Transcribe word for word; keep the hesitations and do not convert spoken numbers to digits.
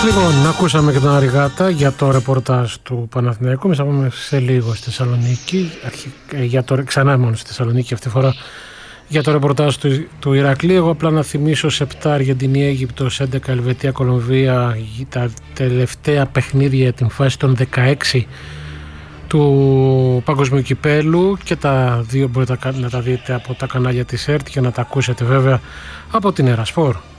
Λοιπόν, ακούσαμε και τον Αριγάτα για το ρεπορτάζ του Παναθηναϊκού. Εμείς θα πάμε σε λίγο στη Θεσσαλονίκη. Για το, ξανά μόνο στη Θεσσαλονίκη αυτή τη φορά για το ρεπορτάζ του, του Ηρακλή. Εγώ απλά να θυμίσω σε επτά Αργεντινή, Αίγυπτος, έντεκα Ελβετία, Κολομβία, τα τελευταία παιχνίδια για την φάση των δεκαέξι του Παγκοσμίου Κυπέλου, και τα δύο μπορείτε να τα δείτε από τα κανάλια της ΕΡΤ και να τα ακούσετε βέβαια από την Ερασπορ.